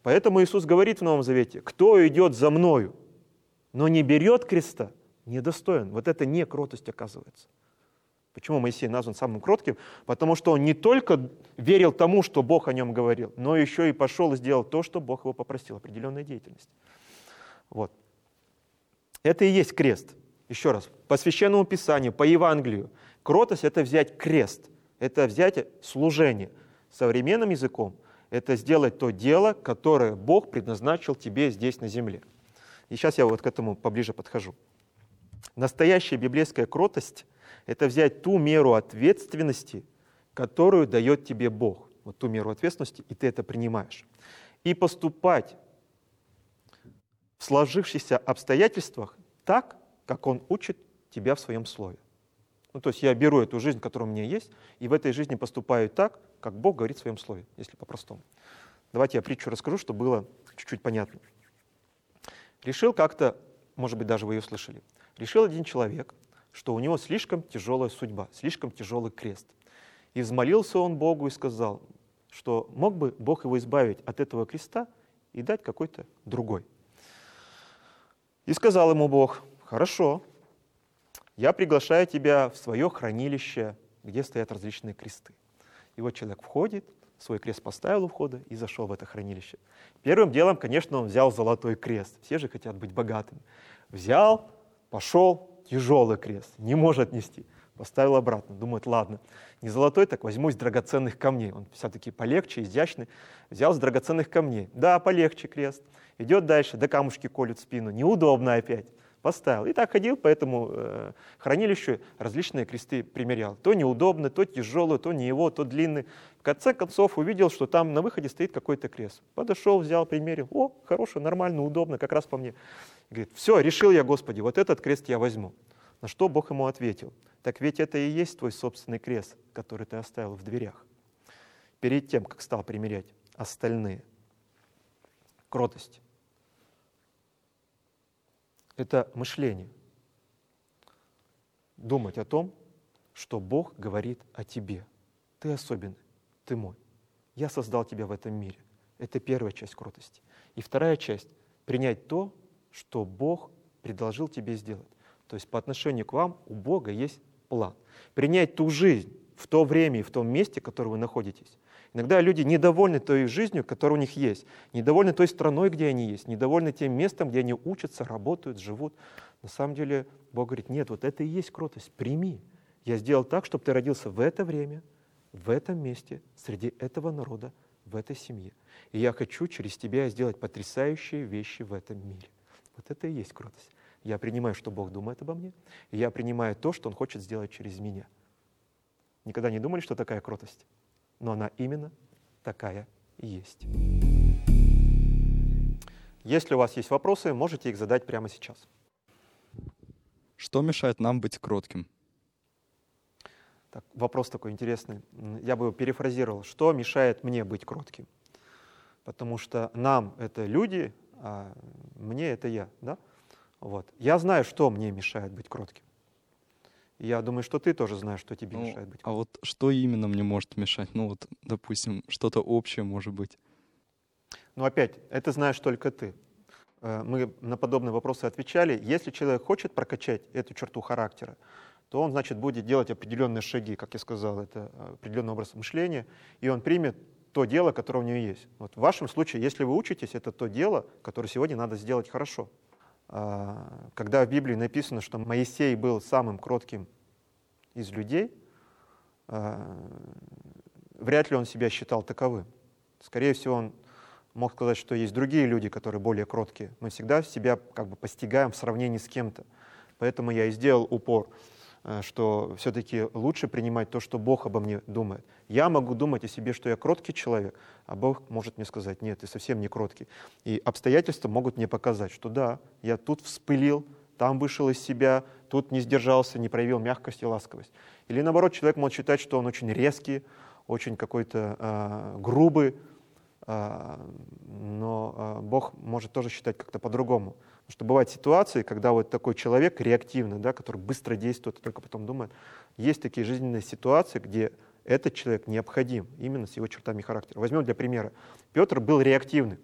Поэтому Иисус говорит в Новом Завете: кто идет за мною, но не берет креста, недостоин. Вот это не кротость, оказывается. Почему Моисей назван самым кротким? Потому что он не только верил тому, что Бог о нем говорил, но еще и пошел и сделал то, что Бог его попросил, определенная деятельность. Вот. Это и есть крест. Еще раз, по Священному Писанию, по Евангелию, кротость — это взять крест, это взять служение. Современным языком — это сделать то дело, которое Бог предназначил тебе здесь на земле. И сейчас я вот к этому поближе подхожу. Настоящая библейская кротость — это взять ту меру ответственности, которую дает тебе Бог. Вот ту меру ответственности, и ты это принимаешь. И поступать в сложившихся обстоятельствах так, как Он учит тебя в Своем Слове. Ну, то есть я беру эту жизнь, которая у меня есть, и в этой жизни поступаю так, как Бог говорит в Своем Слове, если по-простому. Давайте я притчу расскажу, чтобы было чуть-чуть понятно. Решил как-то, может быть, даже вы ее слышали, решил один человек, что у него слишком тяжелая судьба, слишком тяжелый крест. И взмолился он Богу и сказал, что мог бы Бог его избавить от этого креста и дать какой-то другой. И сказал ему Бог: хорошо, я приглашаю тебя в свое хранилище, где стоят различные кресты. И вот человек входит, свой крест поставил у входа и зашел в это хранилище. Первым делом, конечно, он взял золотой крест. Все же хотят быть богатыми. Взял, пошел, тяжелый крест, не может нести. Поставил обратно, думает, ладно, не золотой, так возьму из драгоценных камней. Он все-таки полегче, изящный. Взял из драгоценных камней. Да, полегче крест. Идет дальше, да камушки колют спину. Неудобно опять. Поставил. И так ходил по этому хранилищу, различные кресты примерял. То неудобно, то тяжелый, то не его, то длинный. В конце концов увидел, что там на выходе стоит какой-то крест. Подошел, взял, примерил. О, хороший, нормально, удобно, как раз по мне. Говорит, все, решил я, Господи, вот этот крест я возьму. На что Бог ему ответил: так ведь это и есть твой собственный крест, который ты оставил в дверях. Перед тем, как стал примерять остальные. Кротость. Это мышление. Думать о том, что Бог говорит о тебе. Ты особенный, ты мой. Я создал тебя в этом мире. Это первая часть кротости. И вторая часть — принять то, что Бог предложил тебе сделать. То есть по отношению к вам у Бога есть план. Принять ту жизнь в то время и в том месте, в котором вы находитесь. Иногда люди недовольны той жизнью, которая у них есть, недовольны той страной, где они есть, недовольны тем местом, где они учатся, работают, живут. На самом деле Бог говорит, нет, вот это и есть кротость, прими. Я сделал так, чтобы ты родился в это время, в этом месте, среди этого народа, в этой семье. И я хочу через тебя сделать потрясающие вещи в этом мире. Вот это и есть кротость. Я принимаю, что Бог думает обо мне, и я принимаю то, что Он хочет сделать через меня. Никогда не думали, что такая кротость? Но она именно такая и есть. Если у вас есть вопросы, можете их задать прямо сейчас. Что мешает нам быть кротким? Так, вопрос такой интересный. Я бы его перефразировал. Что мешает мне быть кротким? Потому что нам — это люди, а мне — это я. Да? Вот. Я знаю, что мне мешает быть кротким. Я думаю, что ты тоже знаешь, что тебе мешает быть кротким. А вот что именно мне может мешать? Ну вот, допустим, что-то общее может быть. Но опять, это знаешь только ты. Мы на подобные вопросы отвечали. Если человек хочет прокачать эту черту характера, то он, значит, будет делать определенные шаги, как я сказал, это определенный образ мышления, и он примет то дело, которое у него есть. Вот в вашем случае, если вы учитесь, это то дело, которое сегодня надо сделать хорошо. Когда в Библии написано, что Моисей был самым кротким из людей, вряд ли он себя считал таковым. Скорее всего, он мог сказать, что есть другие люди, которые более кроткие. Мы всегда себя как бы постигаем в сравнении с кем-то. Поэтому я и сделал упор, что все-таки лучше принимать то, что Бог обо мне думает. Я могу думать о себе, что я кроткий человек, а Бог может мне сказать, нет, ты совсем не кроткий. И обстоятельства могут мне показать, что да, я тут вспылил, там вышел из себя, тут не сдержался, не проявил мягкость и ласковость. Или наоборот, человек может считать, что он очень резкий, очень какой-то грубый, но Бог может тоже считать как-то по-другому. Потому что бывают ситуации, когда вот такой человек реактивный, да, который быстро действует и только потом думает. Есть такие жизненные ситуации, где этот человек необходим именно с его чертами характера. Возьмем для примера. Петр был реактивный.